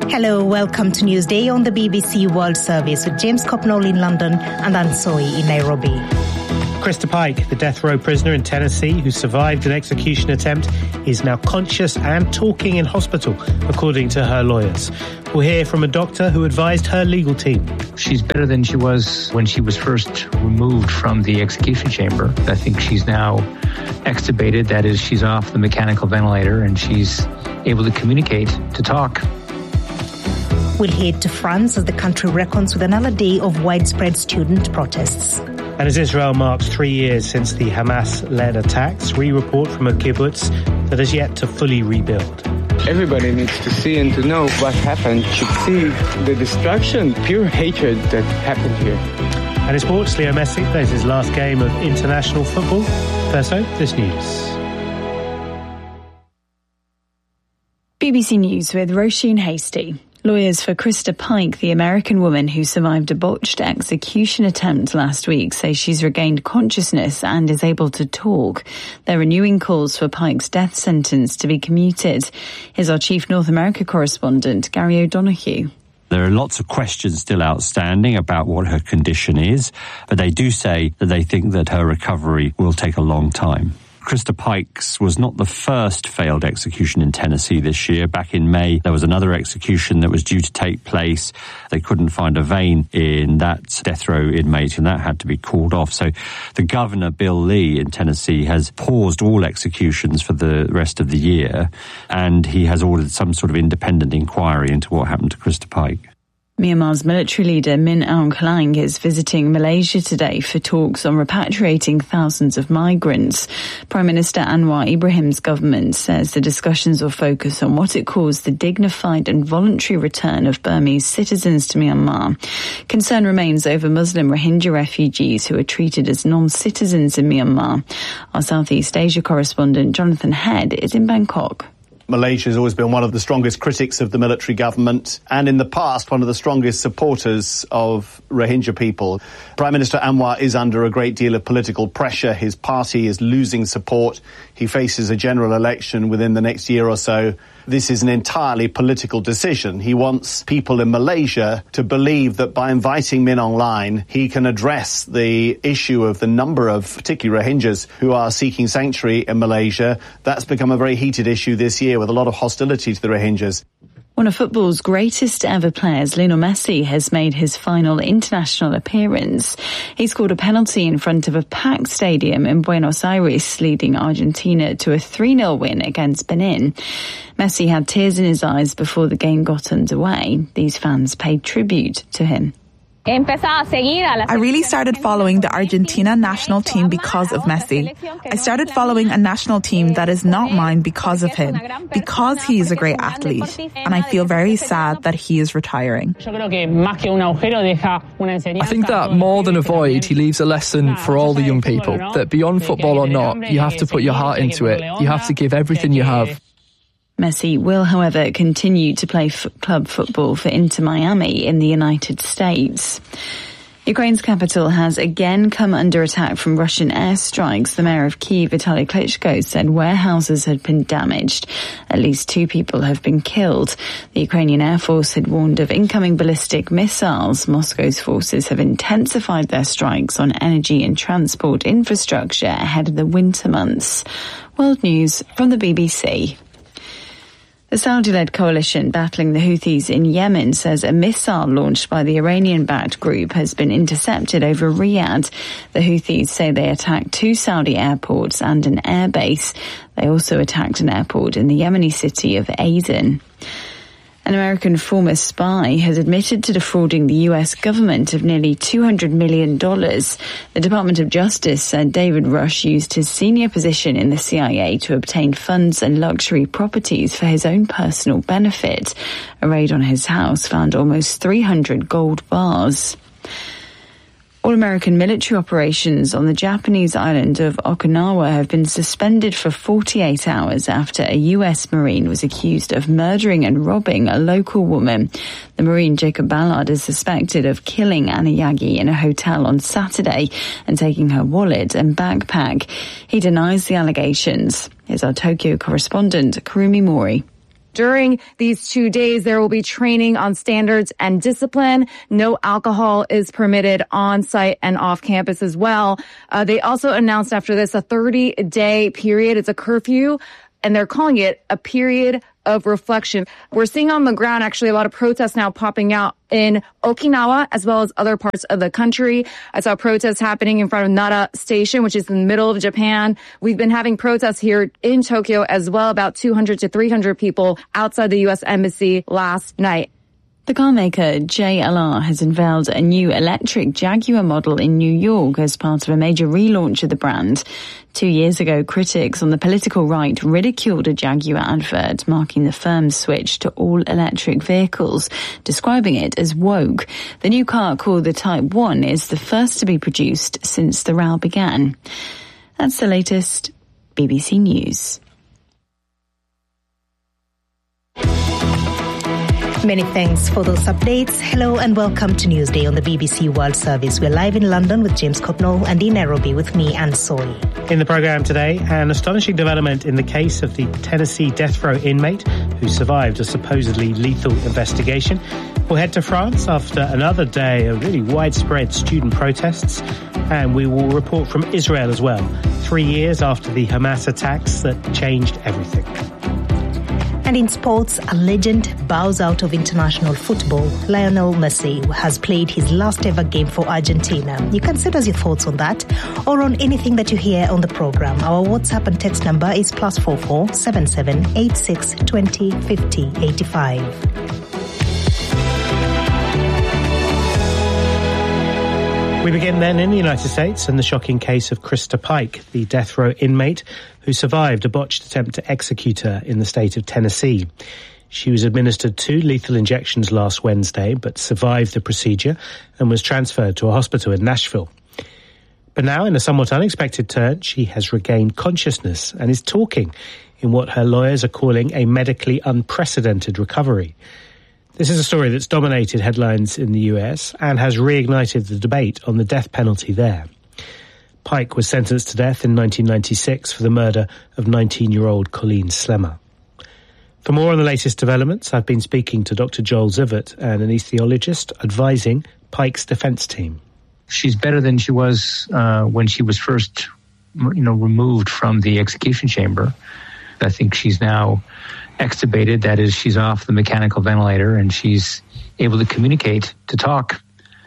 Hello, welcome to Newsday on the BBC World Service with James Copnall in London and Anne Soy in Nairobi. Krista Pike, the death row prisoner in Tennessee who survived an execution attempt, is now conscious and talking in hospital, according to her lawyers. We'll hear from a doctor who advised her legal team. She's better than she was when she was first removed from the execution chamber. I think she's now extubated, that is, she's off the mechanical ventilator and she's able to communicate, to talk. We'll head to France as the country reckons with another day of widespread student protests. And as Israel marks 3 years since the Hamas-led attacks, we report from a kibbutz that has yet to fully rebuild. Everybody needs to see and to know what happened, should see the destruction, pure hatred that happened here. And in sports, Leo Messi plays his last game of international football. First though, this news. BBC News with Roisin Hastie. Lawyers for Krista Pike, the American woman who survived a botched execution attempt last week, say she's regained consciousness and is able to talk. They're renewing calls for Pike's death sentence to be commuted. Here's our chief North America correspondent, Gary O'Donoghue. There are lots of questions still outstanding about what her condition is, but they do say that they think that her recovery will take a long time. Krista Pike's was not the first failed execution in Tennessee this year. Back in May, there was another execution that was due to take place. They couldn't find a vein in that death row inmate, and that had to be called off. So the governor, Bill Lee, in Tennessee, has paused all executions for the rest of the year, and he has ordered some sort of independent inquiry into what happened to Krista Pike. Myanmar's military leader Min Aung Hlaing is visiting Malaysia today for talks on repatriating thousands of migrants. Prime Minister Anwar Ibrahim's government says the discussions will focus on what it calls the dignified and voluntary return of Burmese citizens to Myanmar. Concern remains over Muslim Rohingya refugees who are treated as non-citizens in Myanmar. Our Southeast Asia correspondent Jonathan Head is in Bangkok. Malaysia has always been one of the strongest critics of the military government and in the past one of the strongest supporters of Rohingya people. Prime Minister Anwar is under a great deal of political pressure. His party is losing support. He faces a general election within the next year or so. This is an entirely political decision. He wants people in Malaysia to believe that by inviting Min Aung Hlaing, he can address the issue of the number of particularly Rohingyas who are seeking sanctuary in Malaysia. That's become a very heated issue this year with a lot of hostility to the Rohingyas. One of football's greatest ever players, Lionel Messi, has made his final international appearance. He scored a penalty in front of a packed stadium in Buenos Aires, leading Argentina to a 3-0 win against Benin. Messi had tears in his eyes before the game got underway. These fans paid tribute to him. I really started following the Argentina national team because of Messi. I started following a national team that is not mine because of him, because he is a great athlete, and I feel very sad that he is retiring. I think that more than a void, he leaves a lesson for all the young people, that beyond football or not, you have to put your heart into it. You have to give everything you have. Messi will, however, continue to play club football for Inter Miami in the United States. Ukraine's capital has again come under attack from Russian airstrikes. The mayor of Kyiv, Vitaly Klitschko, said warehouses had been damaged. At least 2 people have been killed. The Ukrainian Air Force had warned of incoming ballistic missiles. Moscow's forces have intensified their strikes on energy and transport infrastructure ahead of the winter months. World News from the BBC. The Saudi-led coalition battling the Houthis in Yemen says a missile launched by the Iranian-backed group has been intercepted over Riyadh. The Houthis say they attacked 2 Saudi airports and an airbase. They also attacked an airport in the Yemeni city of Aden. An American former spy has admitted to defrauding the U.S. government of nearly $200 million. The Department of Justice said David Rush used his senior position in the CIA to obtain funds and luxury properties for his own personal benefit. A raid on his house found almost 300 gold bars. All-American military operations on the Japanese island of Okinawa have been suspended for 48 hours after a U.S. Marine was accused of murdering and robbing a local woman. The Marine Jacob Ballard is suspected of killing Anna Yagi in a hotel on Saturday and taking her wallet and backpack. He denies the allegations. Here's our Tokyo correspondent, Kurumi Mori. During these 2 days, there will be training on standards and discipline. No alcohol is permitted on site and off campus as well. They also announced after this a 30-day period. It's a curfew, and they're calling it a period of reflection. We're seeing on the ground actually a lot of protests now popping out in Okinawa as well as other parts of the country. I saw protests happening in front of Nara Station, which is in the middle of Japan. We've been having protests here in Tokyo as well, about 200 to 300 people outside the U.S. Embassy last night. The car maker JLR has unveiled a new electric Jaguar model in New York as part of a major relaunch of the brand. 2 years ago, critics on the political right ridiculed a Jaguar advert marking the firm's switch to all-electric vehicles, describing it as woke. The new car, called the Type 1, is the first to be produced since the row began. That's the latest. BBC News. Many thanks for those updates. Hello and welcome to Newsday on the BBC World Service. We're live in London with James Cotnell and in Nairobi with me, Anne Soy. In the programme today, an astonishing development in the case of the Tennessee death row inmate who survived a supposedly lethal investigation. We'll head to France after another day of really widespread student protests. And we will report from Israel as well, 3 years after the Hamas attacks that changed everything. And in sports, a legend bows out of international football. Lionel Messi has played his last ever game for Argentina. You can send us your thoughts on that or on anything that you hear on the program. Our WhatsApp and text number is +44 77 86 20 50 85. We begin then in the United States and the shocking case of Krista Pike, the death row inmate who survived a botched attempt to execute her in the state of Tennessee. She was administered 2 lethal injections last Wednesday, but survived the procedure and was transferred to a hospital in Nashville. But now, in a somewhat unexpected turn, she has regained consciousness and is talking in what her lawyers are calling a medically unprecedented recovery. This is a story that's dominated headlines in the US and has reignited the debate on the death penalty there. Pike was sentenced to death in 1996 for the murder of 19-year-old Colleen Slemmer. For more on the latest developments, I've been speaking to Dr. Joel Zivert, an anaesthesiologist advising Pike's defence team. She's better than she was when she was first, removed from the execution chamber. I think she's now extubated, that is, she's off the mechanical ventilator and she's able to communicate, to talk.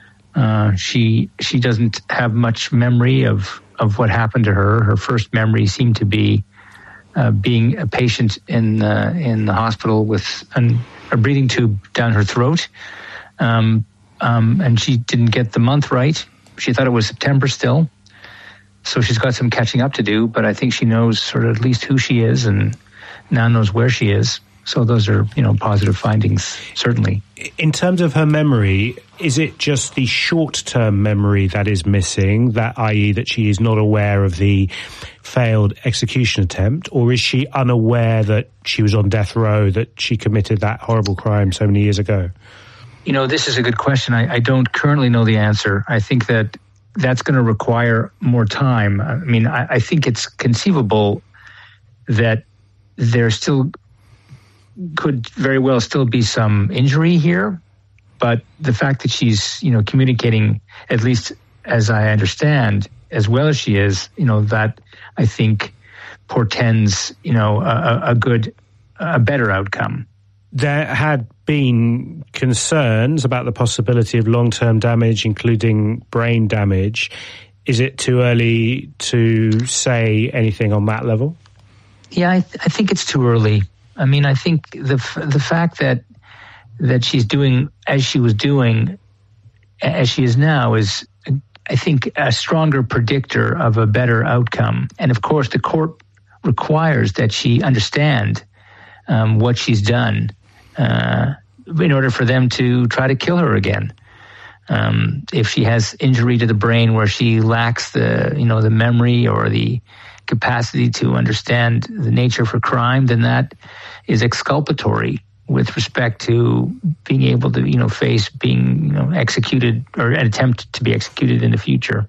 She doesn't have much memory of what happened to her. Her first memory seemed to be being a patient in the hospital with a breathing tube down her throat, and she didn't get the month right. She thought it was September still, so she's got some catching up to do. But I think she knows sort of at least who she is and now knows where she is. So those are, positive findings, certainly. In terms of her memory, is it just the short-term memory that is missing, that i.e. that she is not aware of the failed execution attempt, or is she unaware that she was on death row, that she committed that horrible crime so many years ago? This is a good question. I don't currently know the answer. I think that's going to require more time. I mean, I think it's conceivable that there still could very well still be some injury here, but the fact that she's, communicating, at least as I understand, as well as she is, that I think portends, a better outcome. There had been concerns about the possibility of long-term damage, including brain damage. Is it too early to say anything on that level? Yeah, I think it's too early. I mean, I think the fact that she's doing as she was doing, as she is now, is, I think, a stronger predictor of a better outcome. And of course, the court requires that she understand what she's done in order for them to try to kill her again. If she has injury to the brain where she lacks the memory or the capacity to understand the nature of her crime, then that is exculpatory with respect to being able to, face being, executed or an attempt to be executed in the future.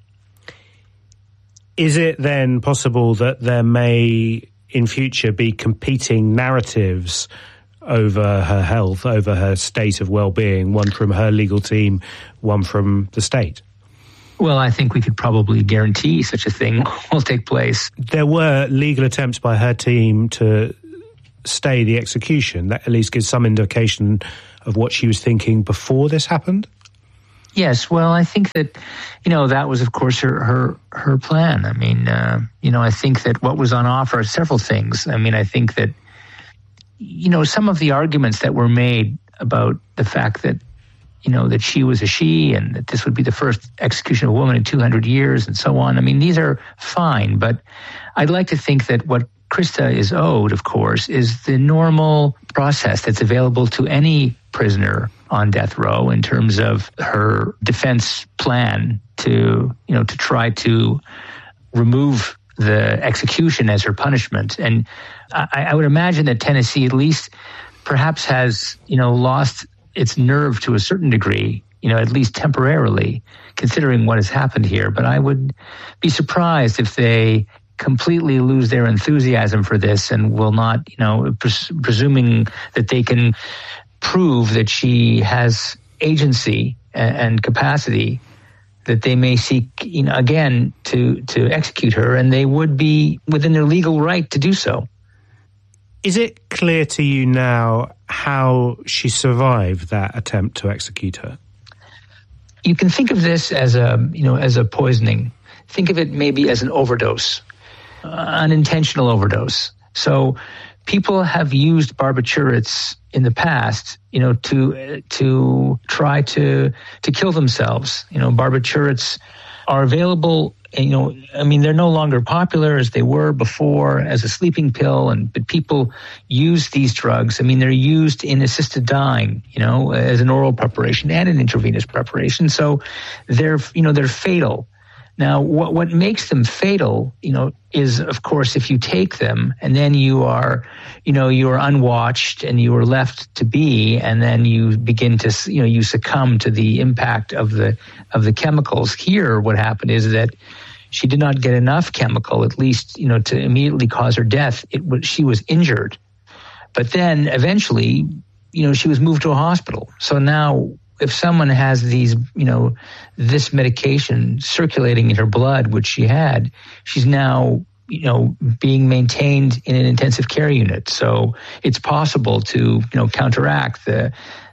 Is it then possible that there may, in future, be competing narratives over her health, over her state of well-being, one from her legal team, one from the state? Well, I think we could probably guarantee such a thing will take place. There were legal attempts by her team to stay the execution. That at least gives some indication of what she was thinking before this happened? Yes, well, I think that, that was, of course, her plan. I mean, I think that what was on offer are several things. I mean, I think that, some of the arguments that were made about the fact that, that she was a she and that this would be the first execution of a woman in 200 years and so on. I mean, these are fine, but I'd like to think that what Krista is owed, of course, is the normal process that's available to any prisoner on death row in terms of her defense plan to try to remove the execution as her punishment. And I would imagine that Tennessee at least perhaps has, lost its nerve to a certain degree, at least temporarily, considering what has happened here. But I would be surprised if they completely lose their enthusiasm for this and will not, presuming that they can prove that she has agency and capacity, that they may seek, again, to execute her, and they would be within their legal right to do so. Is it clear to you now how she survived that attempt to execute her? You can think of this as a poisoning. Think of it maybe as an overdose, unintentional overdose. So people have used barbiturates in the past, to try to kill themselves. Barbiturates are available. They're no longer popular as they were before as a sleeping pill, but people use these drugs. They're used in assisted dying, as an oral preparation and an intravenous preparation. So they're fatal. Now, what makes them fatal, is, of course, if you take them and then you are unwatched and you are left to be, and then you begin to, you succumb to the impact of the chemicals. Here, what happened is that she did not get enough chemical, at least, to immediately cause her death. She was injured. But then eventually, she was moved to a hospital. So now, if someone has these, this medication circulating in her blood, which she had, she's now, being maintained in an intensive care unit. So it's possible to, counteract the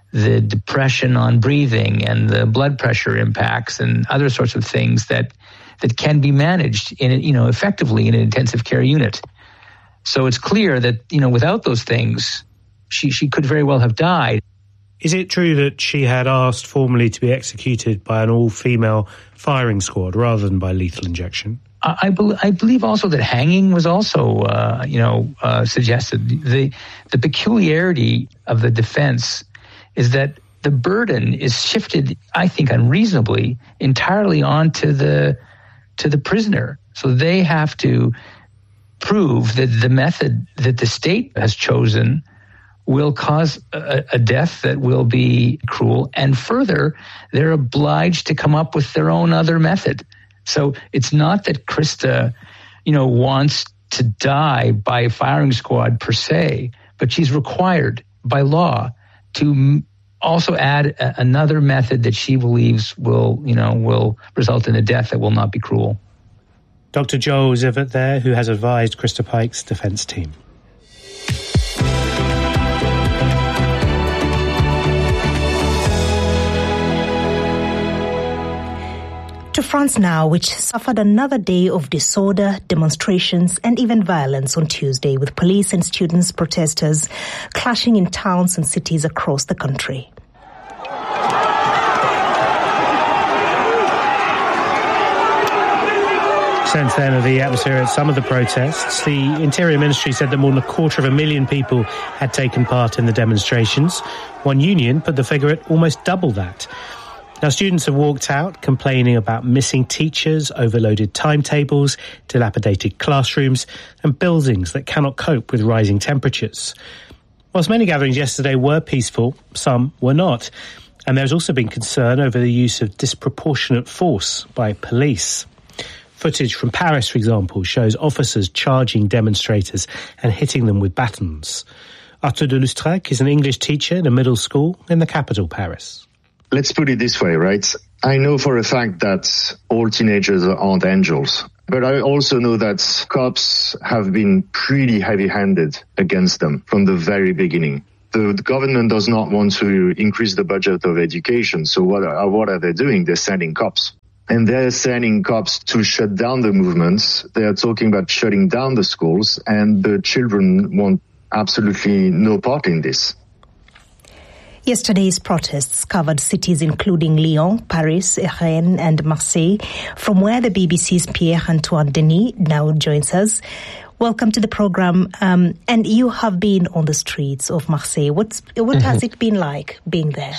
depression on breathing and the blood pressure impacts and other sorts of things that can be managed effectively in an intensive care unit. So it's clear that, without those things, she could very well have died. Is it true that she had asked formally to be executed by an all-female firing squad rather than by lethal injection? I believe also that hanging was also, suggested. The peculiarity of the defense is that the burden is shifted, I think, unreasonably, entirely onto the prisoner. So they have to prove that the method that the state has chosen will cause a death that will be cruel. And further, they're obliged to come up with their own other method. So it's not that Krista, wants to die by firing squad per se, but she's required by law to also add another method that she believes will result in a death that will not be cruel. Dr. Joel Zivot there, who has advised Krista Pike's defense team. To France now, which suffered another day of disorder, demonstrations, and even violence on Tuesday, with police and students protesters clashing in towns and cities across the country. Sense then of the atmosphere at some of the protests. The Interior Ministry said that more than 250,000 people had taken part in the demonstrations. One union put the figure at almost double that. Now, students have walked out complaining about missing teachers, overloaded timetables, dilapidated classrooms, and buildings that cannot cope with rising temperatures. Whilst many gatherings yesterday were peaceful, some were not. And there's also been concern over the use of disproportionate force by police. Footage from Paris, for example, shows officers charging demonstrators and hitting them with batons. Arthur de Lustrac is an English teacher in a middle school in the capital, Paris. Let's put it this way, right? I know for a fact that all teenagers aren't angels, but I also know that cops have been pretty heavy-handed against them from the very beginning. The government does not want to increase the budget of education, so what are they doing? They're sending cops. And they're sending cops to shut down the movements. They are talking about shutting down the schools, and the children want absolutely no part in this. Yesterday's protests covered cities including Lyon, Paris, Rennes and Marseille, from where the BBC's Pierre-Antoine Denis now joins us. Welcome to the program. And you have been on the streets of Marseille. What has it been like being there?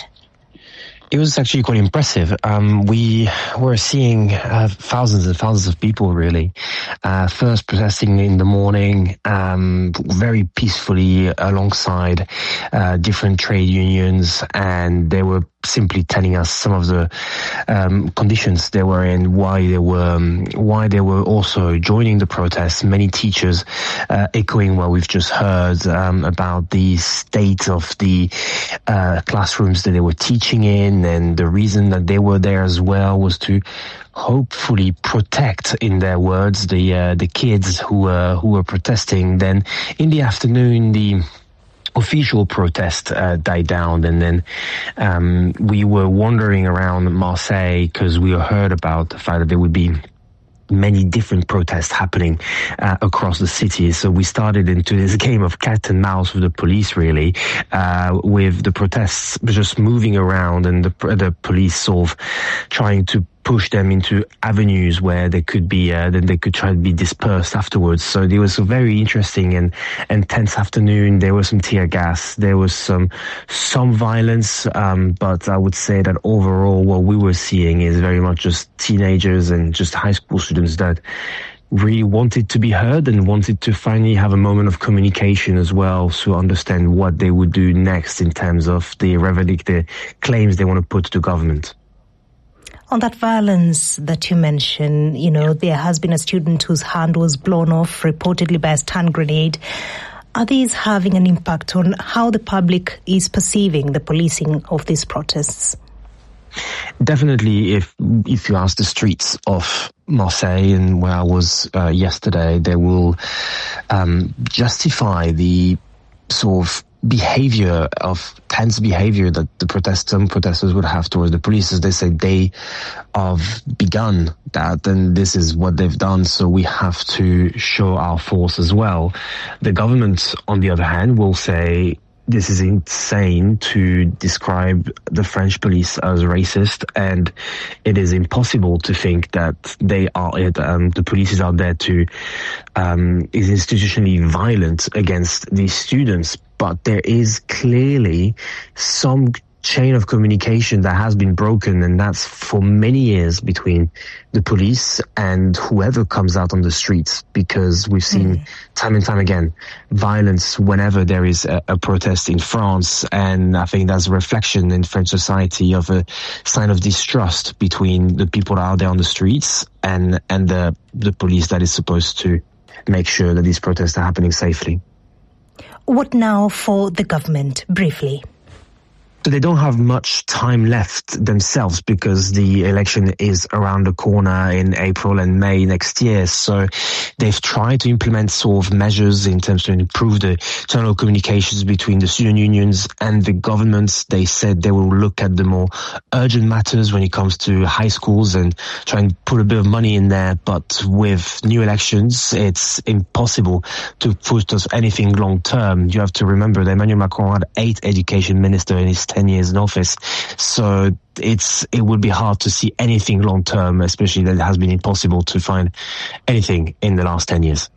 It was actually quite impressive. We were seeing thousands and thousands of people, really. First protesting in the morning, very peacefully alongside different trade unions, and they were simply telling us some of the conditions they were in, why they were also joining the protests. Many teachers echoing what we've just heard about the state of the classrooms that they were teaching in, and the reason that they were there as well was to hopefully protect, in their words, the kids who were protesting. Then in the afternoon, the official protest died down, and then we were wandering around Marseille because we heard about the fact that there would be many different protests happening across the city. So we started into this game of cat and mouse with the police, really, with the protests just moving around and the police sort of trying to push them into avenues where they could be, then they could try to be dispersed afterwards. So it was a very interesting and tense afternoon. There was some tear gas, there was some violence, but I would say that overall what we were seeing is very much just teenagers and just high school students that really wanted to be heard and wanted to finally have a moment of communication as well, to understand what they would do next in terms of the claims they want to put to the government. On that violence that you mentioned, there has been a student whose hand was blown off, reportedly by a stun grenade. Are these having an impact on how the public is perceiving the policing of these protests? Definitely, if you ask the streets of Marseille and where I was yesterday, they will justify the sort of tense behavior that some protesters would have towards the police. As they say, they have begun that, and this is what they've done, so we have to show our force as well. The government, on the other hand, will say this is insane to describe the French police as racist, and it is impossible to think that the police is out there to is institutionally violent against these students. But there is clearly some chain of communication that has been broken, and that's for many years between the police and whoever comes out on the streets, because we've seen time and time again violence whenever there is a protest in France, and I think that's a reflection in French society of a sign of distrust between the people out there on the streets and the police that is supposed to make sure that these protests are happening safely. What now for the government, briefly? So they don't have much time left themselves because the election is around the corner in April and May next year. So they've tried to implement sort of measures in terms to improve the internal communications between the student unions and the governments. They said they will look at the more urgent matters when it comes to high schools and try and put a bit of money in there. But with new elections, it's impossible to put us anything long term. You have to remember that Emmanuel Macron had 8 education ministers in his 10 years in office. So it would be hard to see anything long term, especially that it has been impossible to find anything in the last 10 years.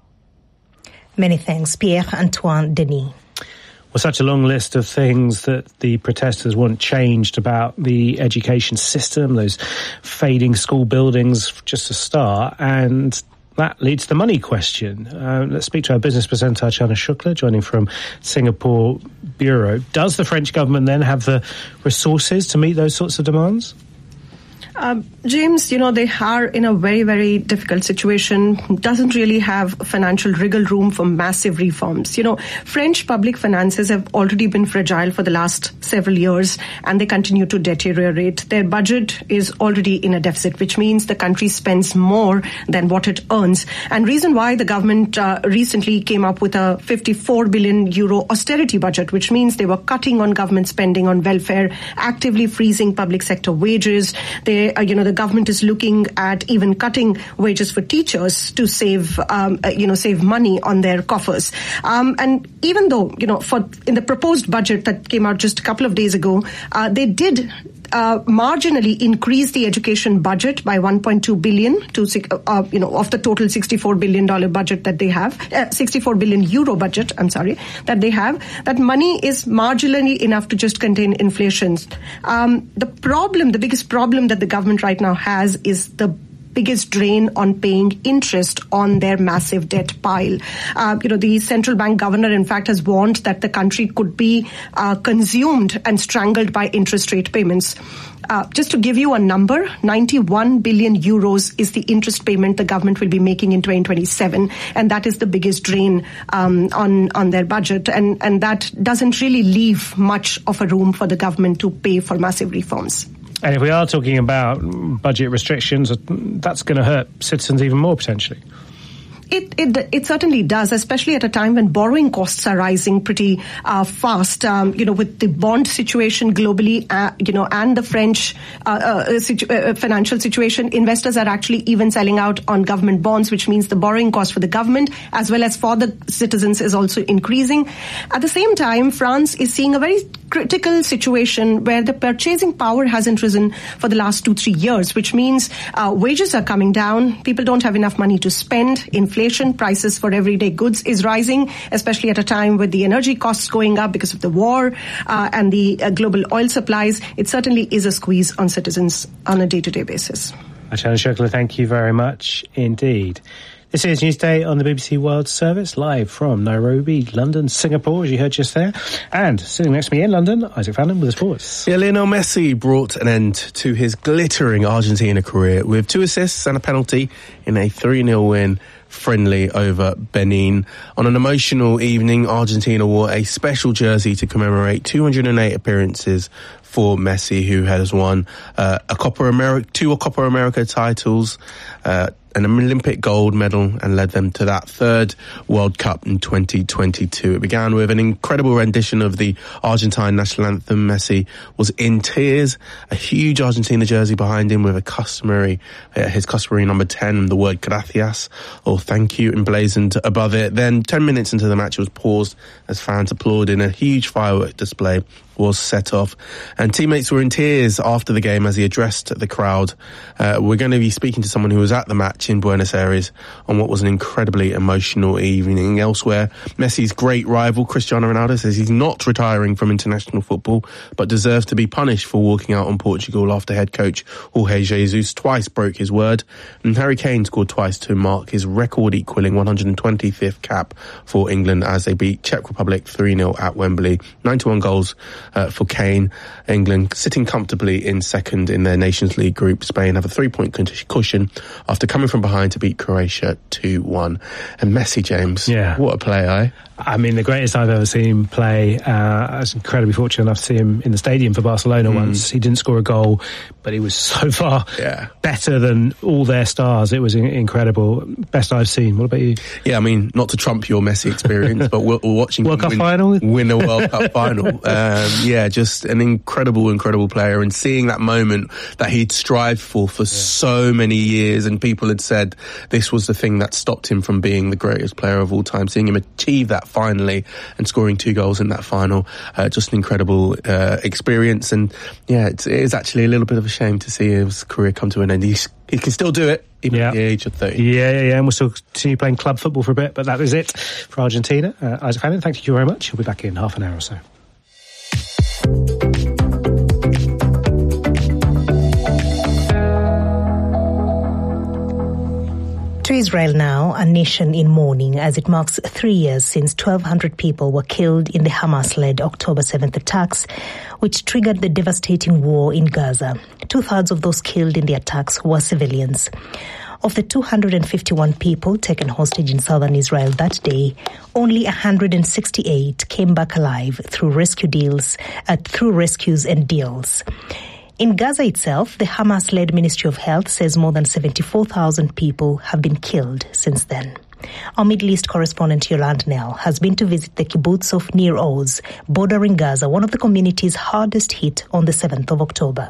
Many thanks, Pierre-Antoine Denis. Well, such a long list of things that the protesters want changed about the education system, those fading school buildings, just a start, and that leads to the money question. Let's speak to our business presenter, Archana Shukla, joining from Singapore Bureau. Does the French government then have the resources to meet those sorts of demands? James, they are in a very, very difficult situation, doesn't really have financial wriggle room for massive reforms. French public finances have already been fragile for the last several years, and they continue to deteriorate. Their budget is already in a deficit, which means the country spends more than what it earns. And reason why the government recently came up with a 54 billion euro austerity budget, which means they were cutting on government spending on welfare, actively freezing public sector wages. The government is looking at even cutting wages for teachers to save money on their coffers. And even though, in the proposed budget that came out just a couple of days ago, they did marginally increase the education budget by 1.2 billion to, of the total $64 billion budget that they have, 64 billion euro budget, that they have. That money is marginally enough to just contain inflation. The biggest problem that the government right now has is the biggest drain on paying interest on their massive debt pile. The central bank governor, in fact, has warned that the country could be consumed and strangled by interest rate payments. Just to give you a number, 91 billion euros is the interest payment the government will be making in 2027, and that is the biggest drain on their budget, and that doesn't really leave much of a room for the government to pay for massive reforms. And if we are talking about budget restrictions, that's going to hurt citizens even more potentially. It certainly does, especially at a time when borrowing costs are rising pretty fast. With the bond situation globally, and the French financial situation, investors are actually even selling out on government bonds, which means the borrowing cost for the government as well as for the citizens is also increasing. At the same time, France is seeing a very critical situation where the purchasing power hasn't risen for the last 2-3 years, which means wages are coming down. People don't have enough money to spend. Inflation, prices for everyday goods is rising, especially at a time with the energy costs going up because of the war and the global oil supplies. It certainly is a squeeze on citizens on a day-to-day basis. Archana Shukla, thank you very much indeed. This is Newsday on the BBC World Service, live from Nairobi, London, Singapore, as you heard just there. And sitting next to me in London, Isaac Fallon with the sports. Yeah, Lionel Messi brought an end to his glittering Argentina career with 2 assists and a penalty in a 3-0 win friendly over Benin. On an emotional evening, Argentina wore a special jersey to commemorate 208 appearances for Messi, who has won 2 Copa America titles, an Olympic gold medal, and led them to that 3rd World Cup in 2022. It began with an incredible rendition of the Argentine national anthem. Messi was in tears, a huge Argentina jersey behind him with his customary number 10 and the word gracias, or thank you, emblazoned above it. Then 10 minutes into the match, it was paused as fans applauded and a huge firework display was set off, and teammates were in tears after the game as he addressed the crowd. We're going to be speaking to someone who was at the match in Buenos Aires on what was an incredibly emotional evening. Elsewhere, Messi's great rival Cristiano Ronaldo says he's not retiring from international football, but deserves to be punished for walking out on Portugal after head coach Jorge Jesus twice broke his word. And Harry Kane scored twice to mark his record-equalling 125th cap for England as they beat Czech Republic 3-0 at Wembley. 91 goals for Kane. England sitting comfortably in second in their Nations League group. Spain have a 3-point cushion after coming from behind to beat Croatia 2-1. And Messi, James, what a play, eh? I mean, the greatest I've ever seen him play. I was incredibly fortunate enough to see him in the stadium for Barcelona once. He didn't score a goal, but he was so far better than all their stars. It was incredible. Best I've seen. What about you? Yeah, I mean, not to trump your Messi experience, but we're watching World Cup final? Win a World Cup final. Just an incredible player, and seeing that moment that he'd strived for so many years, and people had said this was the thing that stopped him from being the greatest player of all time. Seeing him achieve that finally and scoring 2 goals in that final, just an incredible experience. And it is actually a little bit of a shame to see his career come to an end. He can still do it even at the age of 30. Yeah, and we'll still continue playing club football for a bit, but that is it for Argentina. Isaac Fallon, thank you very much. He'll be back in half an hour or so. Israel now, a nation in mourning as it marks 3 years since 1,200 people were killed in the Hamas-led October 7th attacks, which triggered the devastating war in Gaza. 2/3 of those killed in the attacks were civilians. Of the 251 people taken hostage in southern Israel that day, only 168 came back alive through rescues and deals. In Gaza itself, the Hamas-led Ministry of Health says more than 74,000 people have been killed since then. Our Middle East correspondent Yolande Nell has been to visit the kibbutz of Nir Oz, bordering Gaza, one of the communities hardest hit on the 7th of October.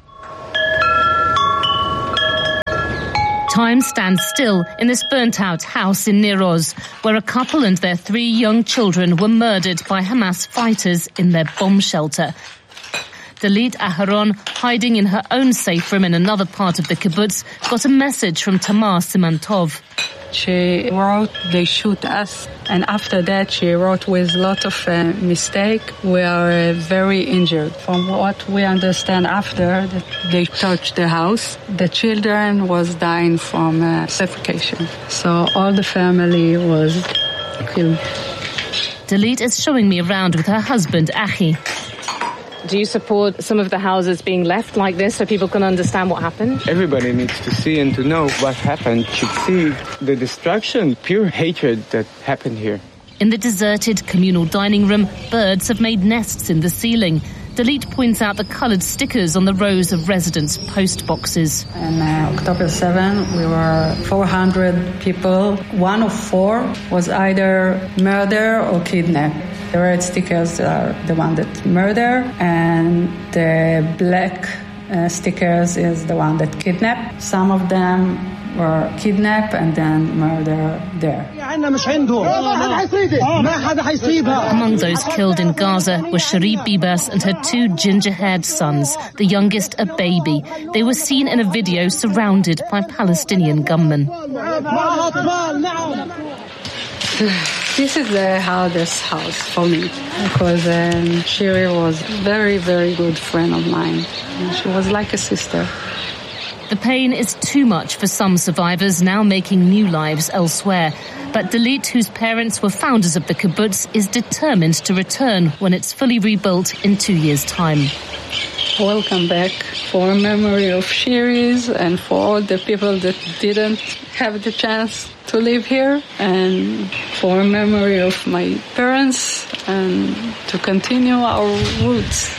Time stands still in this burnt-out house in Nir Oz, where a couple and their 3 young children were murdered by Hamas fighters in their bomb shelter. Dalit Aharon, hiding in her own safe room in another part of the kibbutz, got a message from Tamar Simantov. She wrote, "They shoot us," and after that she wrote with a lot of mistake. We are very injured. From what we understand after, that they touched the house. The children was dying from suffocation. So all the family was killed. Dalit is showing me around with her husband, Achi. Do you support some of the houses being left like this so people can understand what happened? Everybody needs to see and to know what happened, should see the destruction, pure hatred that happened here. In the deserted communal dining room, birds have made nests in the ceiling. Dalit points out the coloured stickers on the rows of residents' post boxes. On October 7, we were 400 people. 1 of 4 was either murder or kidnapped. The red stickers are the one that murder, and the black stickers is the one that kidnapped. Some of them were kidnapped and then murdered there. Among those killed in Gaza were Cherie Bibas and her 2 ginger-haired sons, the youngest a baby. They were seen in a video surrounded by Palestinian gunmen. This is the hardest house for me because Cherie was a very, very good friend of mine. She was like a sister. The pain is too much for some survivors now making new lives elsewhere. But Dalit, whose parents were founders of the kibbutz, is determined to return when it's fully rebuilt in 2 years' time. Welcome back for a memory of Cherie's and for all the people that didn't have the chance to live here, and for a memory of my parents and to continue our roots.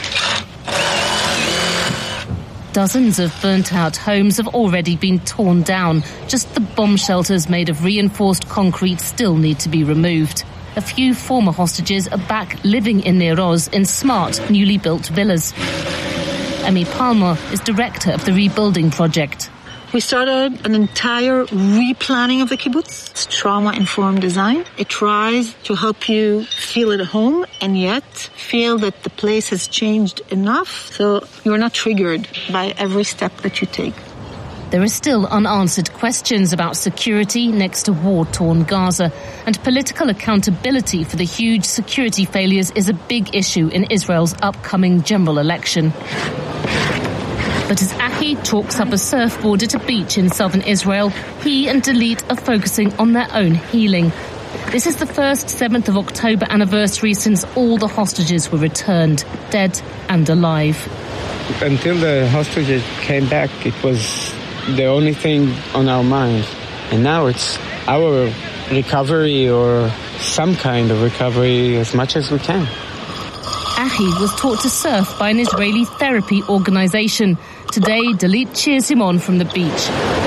Dozens of burnt-out homes have already been torn down. Just the bomb shelters made of reinforced concrete still need to be removed. A few former hostages are back living in Nir Oz in smart, newly built villas. Emmy Palmer is director of the rebuilding project. We started an entire replanning of the kibbutz. It's trauma-informed design. It tries to help you feel at home and yet feel that the place has changed enough so you're not triggered by every step that you take. There are still unanswered questions about security next to war-torn Gaza, and political accountability for the huge security failures is a big issue in Israel's upcoming general election. But as Achi chalks up a surfboard at a beach in southern Israel, he and Dalit are focusing on their own healing. This is the first 7th of October anniversary since all the hostages were returned, dead and alive. Until the hostages came back, it was the only thing on our minds. And now it's our recovery, or some kind of recovery, as much as we can. Achi was taught to surf by an Israeli therapy organisation. Today, Dalit cheers him on from the beach.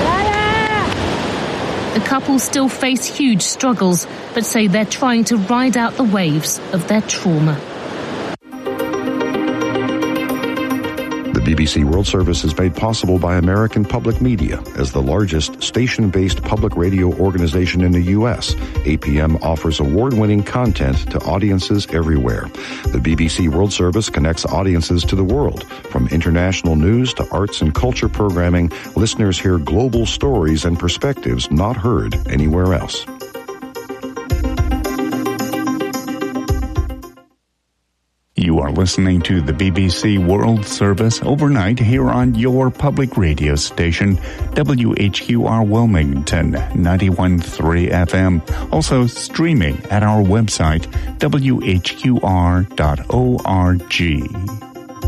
The couple still face huge struggles, but say they're trying to ride out the waves of their trauma. The BBC World Service is made possible by American Public Media. As the largest station-based public radio organization in the U.S., APM offers award-winning content to audiences everywhere. The BBC World Service connects audiences to the world. From international news to arts and culture programming, listeners hear global stories and perspectives not heard anywhere else. You are listening to the BBC World Service overnight here on your public radio station, WHQR Wilmington, 91.3 FM. Also streaming at our website, WHQR.org.